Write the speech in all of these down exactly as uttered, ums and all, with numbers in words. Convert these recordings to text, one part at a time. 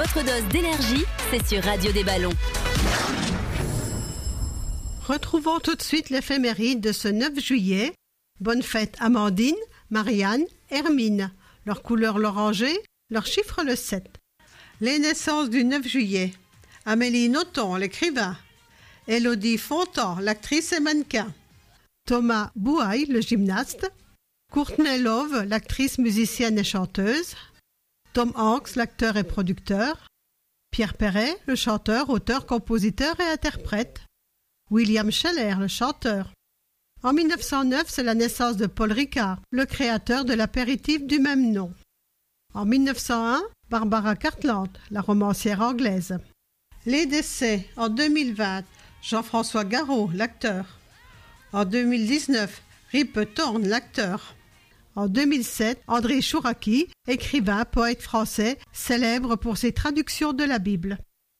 Votre dose d'énergie, c'est sur Radio des Ballons. Retrouvons tout de suite l'éphéméride de ce neuf juillet. Bonne fête Amandine, Marianne, Hermine. Leur couleur l'oranger, leur chiffre le sept. Les naissances du neuf juillet. Amélie Nothomb, l'écrivain. Élodie Fontan, l'actrice et mannequin. Thomas Bouaille, le gymnaste. Courtney Love, l'actrice, musicienne et chanteuse. Tom Hanks, l'acteur et producteur. Pierre Perret, le chanteur, auteur, compositeur et interprète. William Scheller, le chanteur. En mille neuf cent neuf, c'est la naissance de Paul Ricard, le créateur de l'apéritif du même nom. En mille neuf cent un, Barbara Cartland, la romancière anglaise. Les décès en deux mille vingt, Jean-François Garot, l'acteur. En deux mille dix-neuf, Rip Torn, l'acteur. En deux mille sept, André Chouraki, écrivain, poète français, célèbre pour ses traductions de la Bible.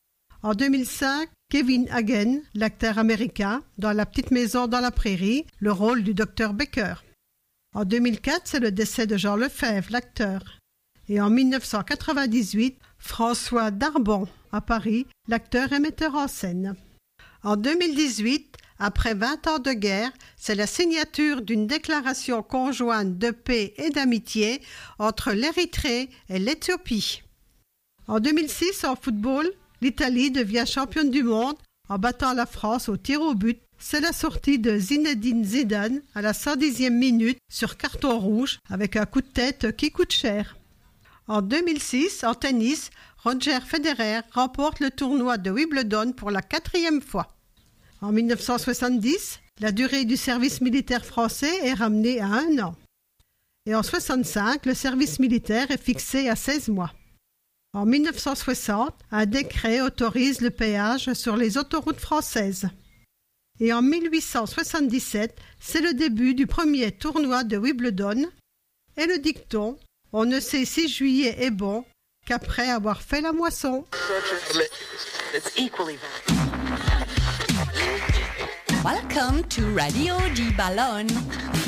En deux mille cinq, Kevin Hagen, l'acteur américain, dans La petite maison dans la prairie, le rôle du docteur Baker. En deux mille quatre, c'est le décès de Jean Lefebvre, l'acteur. Et en mille neuf cent quatre-vingt-dix-huit, François Darbon, à Paris, l'acteur et metteur en scène. En deux mille dix-huit, après vingt ans de guerre, c'est la signature d'une déclaration conjointe de paix et d'amitié entre l'Érythrée et l'Éthiopie. En deux mille six, en football, l'Italie devient championne du monde en battant la France au tir au but. C'est la sortie de Zinedine Zidane à la cent dixième minute sur carton rouge avec un coup de tête qui coûte cher. En deux mille six, en tennis, Roger Federer remporte le tournoi de Wimbledon pour la quatrième fois. En mille neuf cent soixante-dix, la durée du service militaire français est ramenée à un an. Et en soixante-cinq, le service militaire est fixé à seize mois. En mille neuf cent soixante, un décret autorise le péage sur les autoroutes françaises. Et en mille huit cent soixante-dix-sept, c'est le début du premier tournoi de Wimbledon. Et le dicton « On ne sait si juillet est bon qu'après avoir fait la moisson ». Welcome to Radio des Ballons.